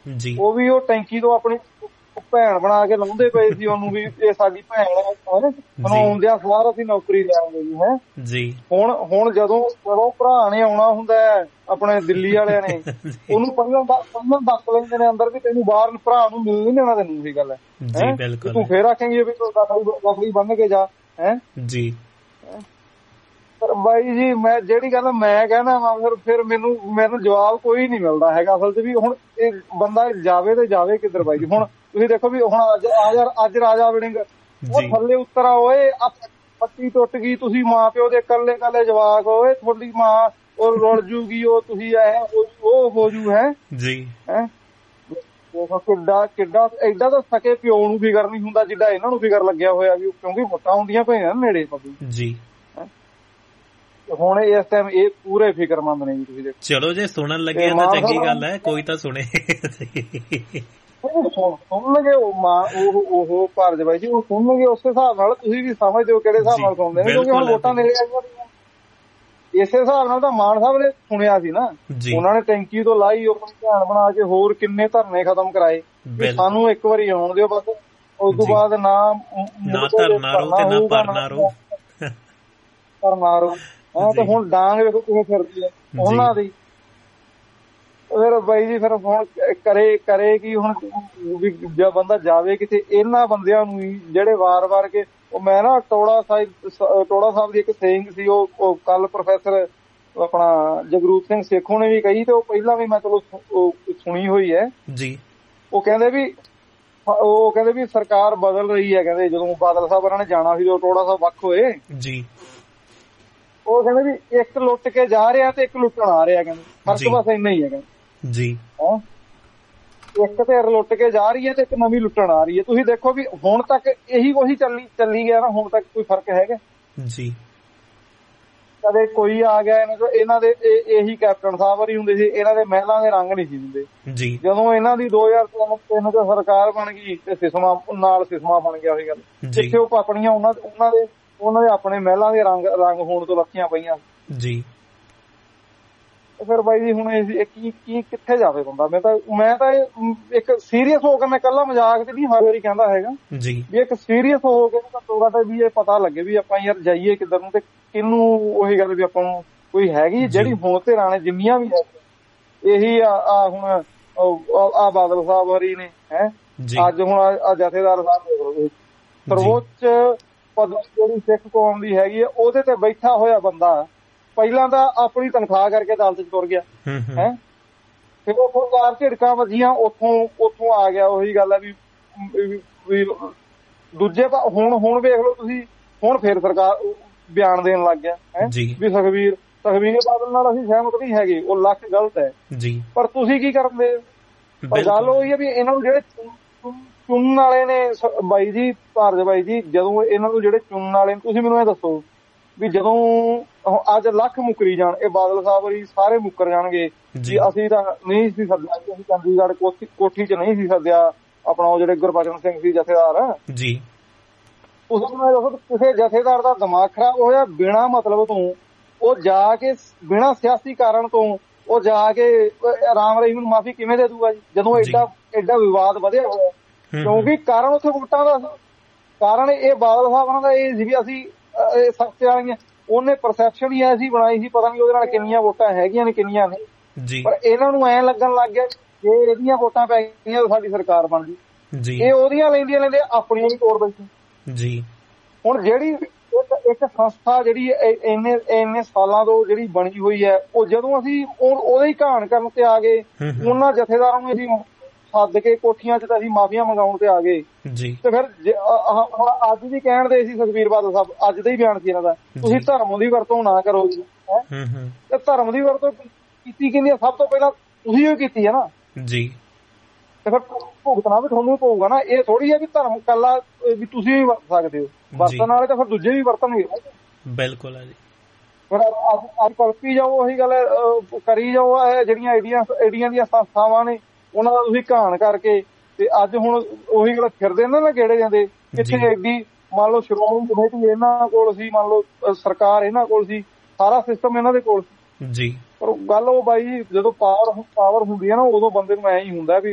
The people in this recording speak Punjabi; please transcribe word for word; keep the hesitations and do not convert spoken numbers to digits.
ਜੀ ਉਹ ਵੀ ਉਹ ਟੈਂਕੀ ਤੋਂ ਆਪਣੀ ਭੈਣ ਬਣਾ ਕੇ ਲਾਉਂਦੇ ਪਏ ਸੀ ਉਹਨੂੰ ਵੀ ਇਹ ਸਾਡੀ ਭੈਣ ਹੈ, ਉਹਨੂੰ ਆਉਂਦਿਆਂ ਸਾਰ ਅਸੀਂ ਨੌਕਰੀ ਲਿਆਵਾਂਗੇ ਜੀ ਹੈ ਜੀ। ਹੁਣ ਹੁਣ ਜਦੋਂ ਜਦੋਂ ਭਰਾ ਨੇ ਆਉਣਾ ਹੁੰਦਾ ਹੈ ਆਪਣੇ ਦਿੱਲੀ ਵਾਲਿਆਂ ਨੇ ਉਹਨੂੰ ਪਹਿਲਾਂ ਪਹਿਲਾਂ ਦੱਸ ਲੈਂਦੇ ਨੇ ਅੰਦਰ ਵੀ ਤੈਨੂੰ ਬਾਹਰ ਭਰਾ ਨੂੰ ਮਿਲ ਨਹੀਂ ਦੇਣਾ ਤੈਨੂੰ। ਇਹ ਗੱਲ ਹੈ ਤੂੰ ਫੇਰ ਆਖੇਂਗੀ ਵੀ ਤੂੰ ਰਖੜੀ ਬੰਨ ਕੇ ਜਾ ਹੈ ਜੀ। ਪਰ ਬਾਈ ਜੀ ਮੈਂ ਜਿਹੜੀ ਗੱਲ ਮੈਂ ਕਹਿੰਦਾ ਵਾ ਫਿਰ ਫਿਰ ਮੈਨੂੰ ਮੈਨੂੰ ਜਵਾਬ ਕੋਈ ਨਹੀਂ ਮਿਲਦਾ ਹੈਗਾ ਅਸਲ 'ਚ ਵੀ ਹੁਣ ਇਹ ਬੰਦਾ ਜਾਵੇ ਤੇ ਜਾਵੇ ਕਿੱਧਰ ਬਾਈ ਜੀ। ਹੁਣ ਤੁਸੀਂ ਦੇਖੋ ਵੀ ਹੁਣ ਅੱਜ ਅੱਜ ਰਾਜਾ ਵੜਿੰਗ ਉਹ ਥੱਲੇ ਉਤਰ ਆਏ ਪੱਟੀ ਟੁੱਟ ਗਈ, ਤੁਸੀਂ ਮਾਂ ਪਿਓ ਦੇ ਇਕੱਲੇ ਇਕੱਲੇ ਜਵਾਕ ਹੋਏ, ਤੁਹਾਡੀ ਮਾਂ ਉਹ ਰੁਲ ਜੂਗੀ, ਉਹ ਤੁਸੀਂ ਉਹ ਹੋ ਜੂ ਹੈ ਜੀ ਹੈ। ਕਿੱਡਾ ਕਿੱਡਾ ਏਡਾ ਤਾਂ ਸਕੇ ਪਿਓ ਨੂੰ ਫਿਕਰ ਨਹੀਂ ਹੁੰਦਾ ਜਿੱਡਾ ਇਹਨਾਂ ਨੂੰ ਫਿਕਰ ਲੱਗਿਆ ਹੋਇਆ ਵੀ ਕਿਉਂਕਿ ਵੋਟਾਂ ਹੁੰਦੀਆਂ ਪਈਆਂ ਨੇੜੇ ਜੀ। ਹੁਣ ਇਸ ਟਾਈਮ ਇਹ ਪੂਰੇ ਫਿਕਰਮੰਦ ਨੇ ਜੀ। ਤੁਸੀਂ ਦੇਖੋ ਚਲੋ ਜੇ ਸੁਣਨ ਲੱਗੇ ਤਾਂ ਚੰਗੀ ਗੱਲ ਹੈ, ਕੋਈ ਤਾਂ ਸੁਣੇ ਸੁਣਨਗੇ ਉਹ ਮਾਂ ਉਹ ਉਹ ਭਾਰਤ ਬਾਈ ਜੀ ਉਹ ਸੁਣਨਗੇ ਉਸੇ ਹਿਸਾਬ ਨਾਲ। ਤੁਸੀਂ ਵੀ ਸਮਝਦੇ ਹੋ ਕਿਹੜੇ ਹਿਸਾਬ ਨਾਲ ਸੁਣਦੇ ਨੇ ਕਿਉਂਕਿ ਹੁਣ ਵੋਟਾਂ ਨੇੜੇ ਆਈਆਂ ਇਸੇ ਹਿਸਾਬ ਨਾਲ ਤਾਂ ਮਾਨ ਸਾਹਿਬ ਨੇ ਸੁਣਿਆ ਸੀ ਨਾ। ਉਹਨਾਂ ਨੇ ਟੈਂਕੀ ਤੋਂ ਲਾਈ ਆਪਣੀ ਭੈਣ ਬਣਾ ਕੇ ਹੋਰ ਕਿੰਨੇ ਧਰਨੇ ਖਤਮ ਕਰਾਏ ਵੀ ਸਾਨੂੰ ਇੱਕ ਵਾਰੀ ਆਉਣ ਦਿਓ ਬਸ, ਉਸ ਤੋਂ ਬਾਅਦ ਨਾ ਧਰਨਾ ਰੋ ਤੇ ਨਾ ਭਰਨਾ ਰੋ ਭਰਨਾ ਰੋ ਹੈ। ਤੇ ਹੁਣ ਡਾਂਗ ਵੇਖੋ ਕਿਵੇਂ ਫਿਰਦੀ ਹੈ ਉਹਨਾਂ ਦੀ। ਫਿਰ ਬਾਈ ਜੀ ਫਿਰ ਹੁਣ ਕਰੇ ਕਰੇ ਕੀ ਹੁਣ ਵੀ ਜੇ ਬੰਦਾ ਜਾਵੇ ਕਿਤੇ ਇਹਨਾਂ ਬੰਦਿਆਂ ਨੂੰ ਹੀ ਜਿਹੜੇ ਵਾਰ ਵਾਰ ਕੇ ਉਹ ਮੈਂ ਨਾ ਟੋੜਾ ਸਾਹਿਬ ਟੋੜਾ ਸਾਹਿਬ ਦੀ ਇੱਕ ਸੇਇੰਗ ਸੀ ਉਹ ਕੱਲ ਪ੍ਰੋਫੈਸਰ ਆਪਣਾ ਜਗਰੂਪ ਸਿੰਘ ਸੇਖੋਂ ਨੇ ਵੀ ਕਹੀ ਤੇ ਉਹ ਪਹਿਲਾਂ ਵੀ ਮੈਂ ਚਲੋ ਸੁਣੀ ਹੋਈ ਹੈ ਜੀ। ਉਹ ਕਹਿੰਦੇ ਵੀ ਉਹ ਕਹਿੰਦੇ ਵੀ ਸਰਕਾਰ ਬਦਲ ਰਹੀ ਹੈ, ਕਹਿੰਦੇ ਜਦੋਂ ਬਾਦਲ ਸਾਹਿਬ ਉਹਨਾਂ ਨੇ ਜਾਣਾ ਸੀ ਜਦੋਂ ਟੋੜਾ ਸਾਹਿਬ ਵੱਖ ਹੋਏ ਜੀ ਉਹ ਕਹਿੰਦੇ ਵੀ ਇੱਕ ਲੁੱਟ ਕੇ ਜਾ ਰਿਹਾ ਤੇ ਇੱਕ ਲੁੱਟਣ ਆ ਰਿਹਾ, ਕਹਿੰਦੇ ਫਰਕ ਬਸ ਇੰਨਾ ਹੀ ਹੈ ਕਹਿੰਦੇ ਜੀ। ਇੱਕ ਧਿਰ ਲੁੱਟ ਕੇ ਜਾ ਰਹੀ ਹੈ ਤੇ ਇੱਕ ਨਵੀਂ ਲੁੱਟਣ ਆ ਰਹੀ ਹੈ। ਤੁਸੀਂ ਦੇਖੋ ਵੀ ਹੁਣ ਤੱਕ ਇਹੀ ਉਹੀ ਚੱਲੀ ਚੱਲੀ ਗਿਆ ਨਾ, ਹੁਣ ਤੱਕ ਕੋਈ ਫਰਕ ਹੈਗਾ ਜੀ। ਕਦੇ ਕੋਈ ਆ ਗਿਆ ਇਹਨਾਂ ਇਹਨਾਂ ਦੇ ਇਹੀ ਕੈਪਟਨ ਸਾਹਿਬ ਵਾਰੀ ਹੁੰਦੇ ਸੀ, ਇਹਨਾਂ ਦੇ ਮਹਿਲਾਂ ਦੇ ਰੰਗ ਨਹੀਂ ਸੀ ਹੁੰਦੇ ਜੀ। ਜਦੋਂ ਇਹਨਾਂ ਦੀ ਦੋ ਹਜ਼ਾਰ ਤਿੰਨ ਚ ਸਰਕਾਰ ਬਣ ਗਈ ਤੇ ਸਿਸਮਾ ਨਾਲ ਸਿਸਮਾ ਬਣ ਗਿਆ ਉਹੀ ਗੱਲ, ਜਿੱਥੇ ਉਹ ਆਪਣੀਆਂ ਉਹਨਾਂ ਉਹਨਾਂ ਦੇ ਉਹਨਾਂ ਦੇ ਆਪਣੇ ਮਹਿਲਾਂ ਦੇ ਰੰਗ ਰੰਗ ਹੋਣ ਤੋਂ ਲੱਥੀਆਂ ਪਈਆਂ ਜੀ। ਫਿਰ ਬਾਈ ਜੀ ਹੁਣ ਇਹ ਕੀ ਕੀ ਕਿੱਥੇ ਜਾਵੇ ਬੰਦਾ। ਮੈਂ ਤਾਂ ਮੈਂ ਤਾਂ ਇੱਕ ਸੀਰੀਅਸ ਹੋ ਕੇ ਮੈਂ ਇਕੱਲਾ ਮਜ਼ਾਕ ਤੇ ਨਹੀਂ ਹਰ ਵਾਰੀ ਕਹਿੰਦਾ ਹੈਗਾ ਜੀ ਵੀ ਇੱਕ ਸੀਰੀਅਸ ਹੋ ਕੇ ਘੱਟੋ ਘੱਟ ਵੀ ਇਹ ਪਤਾ ਲੱਗੇ ਵੀ ਆਪਾਂ ਯਾਰ ਜਾਈਏ ਕਿੱਧਰ ਨੂੰ ਤੇ ਕਿਹਨੂੰ ਉਹੀ ਗੱਲ ਵੀ ਆਪਾਂ ਨੂੰ ਕੋਈ ਹੈਗੀ ਜਿਹੜੀ ਹੁਣ ਤੇ ਰਾਣੇ ਜਿੰਨੀਆਂ ਵੀ ਹੈ ਇਹੀ ਆ ਹੁਣ ਆ ਬਾਦਲ ਸਾਹਿਬ ਵਾਰੀ ਨੇ ਹੈ ਅੱਜ ਹੁਣ ਆ ਜਥੇਦਾਰ ਸਾਹਿਬ ਸਰਵੋੱਚ ਪਦਵੀ ਜਿਹੜੀ ਸਿੱਖ ਕੌਮ ਦੀ ਹੈਗੀ ਆ ਉਹਦੇ ਤੇ ਬੈਠਾ ਹੋਇਆ ਬੰਦਾ ਪਹਿਲਾਂ ਤਾਂ ਆਪਣੀ ਤਨਖਾਹ ਕਰਕੇ ਅਦਾਲਤ ਚ ਤੁਰ ਗਿਆ ਹੈ, ਫਿਰ ਉੱਥੋਂ ਚਾਰ ਝਿੜਕਾਂ ਵੱਜੀਆਂ ਉੱਥੋਂ ਉੱਥੋਂ ਆ ਗਿਆ। ਉਹੀ ਗੱਲ ਹੈ ਵੀ ਦੂਜੇ ਹੁਣ ਹੁਣ ਵੇਖ ਲਓ ਤੁਸੀਂ ਹੁਣ ਫੇਰ ਸਰਕਾਰ ਬਿਆਨ ਦੇਣ ਲੱਗ ਗਿਆ ਹੈ ਵੀ ਸੁਖਬੀਰ ਸੁਖਬੀਰ ਬਾਦਲ ਨਾਲ ਅਸੀਂ ਸਹਿਮਤ ਨਹੀਂ ਹੈਗੇ, ਉਹ ਲੱਖ ਗਲਤ ਹੈ ਜੀ। ਪਰ ਤੁਸੀਂ ਕੀ ਕਰਦੇ? ਪਰ ਗੱਲ ਉਹੀ ਹੈ ਵੀ ਇਹਨਾਂ ਨੂੰ ਜਿਹੜੇ ਚੁਣਨ ਵਾਲੇ ਨੇ ਬਾਈ ਜੀ ਭਾਰਤ ਬਾਈ ਜੀ, ਜਦੋਂ ਇਹਨਾਂ ਨੂੰ ਜਿਹੜੇ ਚੁਣਨ ਵਾਲੇ ਤੁਸੀਂ ਮੈਨੂੰ ਇਹ ਦੱਸੋ ਵੀ ਜਦੋਂ ਅੱਜ ਲੱਖ ਮੁੱਕਰੀ ਜਾਣ ਇਹ ਬਾਦਲ ਸਾਹਿਬ ਵਾਰੀ ਸਾਰੇ ਮੁੱਕਰ ਜਾਣਗੇ ਜੀ ਅਸੀਂ ਤਾਂ ਨਹੀਂ ਸੀ ਸੱਦਿਆ, ਅਸੀਂ ਚੰਡੀਗੜ੍ਹ ਕੋਠੀ ਕੋਠੀ ਚ ਨਹੀਂ ਸੀ ਸੱਦਿਆ ਆਪਣਾ ਉਹ ਜਿਹੜੇ ਗੁਰਬਚਨ ਸਿੰਘ ਸੀ ਜਥੇਦਾਰ ਜੀ। ਉਸ ਕਿਸੇ ਜਥੇਦਾਰ ਦਾ ਦਿਮਾਗ ਖਰਾਬ ਹੋਇਆ ਬਿਨਾਂ ਮਤਲਬ ਤੋਂ ਉਹ ਜਾ ਕੇ ਬਿਨਾਂ ਸਿਆਸੀ ਕਾਰਨ ਤੋਂ ਉਹ ਜਾ ਕੇ ਰਾਮ ਰਹੀਮ ਨੂੰ ਮਾਫੀ ਕਿਵੇਂ ਦੇ ਦੂਗਾ ਜੀ ਜਦੋਂ ਐਡਾ ਐਡਾ ਵਿਵਾਦ ਵਧਿਆ ਹੋਇਆ। ਕਿਉਂਕਿ ਕਾਰਨ ਉੱਥੇ ਵੋਟਾਂ ਦਾ ਕਾਰਨ ਇਹ ਬਾਦਲ ਸਾਹਿਬ ਦਾ ਇਹ ਸੀ ਵੀ ਅਸੀਂ ਸਖਤੇ ਵਾਲੀਆਂ ਉਹਨੇ ਪਰਸੈਪਸ਼ਨ ਹੀ ਐਸੀ ਬਣਾਈ ਸੀ ਪਤਾ ਨੀ ਉਹਦੇ ਨਾਲ ਕਿੰਨੀਆਂ ਵੋਟਾਂ ਹੈਗੀਆਂ ਨੇ ਕਿੰਨੀਆਂ ਨਹੀਂ, ਪਰ ਇਹਨਾਂ ਨੂੰ ਐਂ ਲੱਗਣ ਲੱਗ ਗਿਆ ਜੇ ਇਹਦੀਆਂ ਵੋਟਾਂ ਪੈ ਗਈਆਂ ਤਾਂ ਸਾਡੀ ਸਰਕਾਰ ਬਣ ਗਈ। ਇਹ ਉਹਦੀਆਂ ਲੈਂਦੀਆਂ ਲੈਂਦੇ ਆਪਣੀਆਂ ਵੀ ਤੋੜ ਬੈਠੀ ਜੀ। ਹੁਣ ਜਿਹੜੀ ਇੱਕ ਸੰਸਥਾ ਜਿਹੜੀ ਇੰਨੇ ਇੰਨੇ ਸਾਲਾਂ ਤੋਂ ਜਿਹੜੀ ਬਣੀ ਹੋਈ ਹੈ ਉਹ ਜਦੋਂ ਅਸੀਂ ਉਹਦੇ ਹੀ ਘਾਣ ਕਰਨ ਤੇ ਆ ਗਏ ਉਹਨਾਂ ਜਥੇਦਾਰਾਂ ਨੂੰ ਅਸੀਂ ਸੱਦ ਕੇ ਕੋਠੀਆਂ ਚ ਤਾਂ ਅਸੀਂ ਮਾਫੀਆਂ ਮੰਗਾਉਣ ਤੇ ਆ ਗਏ ਜੀ। ਤੇ ਫਿਰ ਹੁਣ ਅੱਜ ਵੀ ਕਹਿਣ ਦੇ ਸੀ ਸੁਖਬੀਰ ਬਾਦਲ ਸਾਹਿਬ ਅੱਜ ਦਾ ਹੀ ਬਿਆਨ ਸੀ ਇਹਨਾਂ ਦਾ ਤੁਸੀਂ ਧਰਮ ਦੀ ਵਰਤੋਂ ਨਾ ਕਰੋ ਜੀ ਤੇ ਧਰਮ ਦੀ ਵਰਤੋਂ ਕੀਤੀ ਕਿੰਨੀ ਸਭ ਤੋਂ ਪਹਿਲਾਂ ਤੁਸੀਂ ਹੀ ਕੀਤੀ ਹੈ ਨਾ ਜੀ। ਤੇ ਫਿਰ ਭੁਗਤਣਾ ਵੀ ਤੁਹਾਨੂੰ ਪਊਗਾ ਨਾ, ਇਹ ਥੋੜੀ ਹੈ ਵੀ ਧਰਮ ਕੱਲਾ ਵੀ ਤੁਸੀਂ ਵੀ ਵਰਤ ਸਕਦੇ ਹੋ, ਵਰਤਣ ਵਾਲੇ ਤਾਂ ਫਿਰ ਦੂਜੇ ਵੀ ਵਰਤਣਗੇ। ਬਿਲਕੁਲ ਹੈ ਜੀ। ਫਿਰ ਅੱਜ ਕਲਪੀ ਜਾਓ ਉਹੀ ਗੱਲ ਕਰੀ ਜਾਓ ਜਿਹੜੀਆਂ ਏਡੀਆਂ ਏਡੀਆਂ ਦੀਆਂ ਸੰਸਥਾਵਾਂ ਨੇ ਉਹਨਾਂ ਦਾ ਤੁਸੀਂ ਘਾਣ ਕਰਕੇ ਤੇ ਅੱਜ ਹੁਣ ਉਹੀ ਗੱਲ ਫਿਰਦੇ ਨੇ ਨਾ ਕਿਹੜੇ ਜਾਂਦੇ ਕਿੱਥੇ ਐਡੀ ਮੰਨ ਲਓ ਸ਼੍ਰੋਮਣੀ ਕਮੇਟੀ ਇਹਨਾਂ ਕੋਲ ਸੀ, ਮੰਨ ਲਓ ਸਰਕਾਰ ਇਹਨਾਂ ਕੋਲ ਸੀ, ਸਾਰਾ ਸਿਸਟਮ ਇਹਨਾਂ ਦੇ ਕੋਲ ਸੀ ਜੀ। ਪਰ ਗੱਲ ਉਹ ਬਾਈ ਜਦੋਂ ਪਾਵਰ ਪਾਵਰ ਹੁੰਦੀ ਹੈ ਨਾ ਉਦੋਂ ਬੰਦੇ ਨੂੰ ਐਂ ਹੀ ਹੁੰਦਾ ਵੀ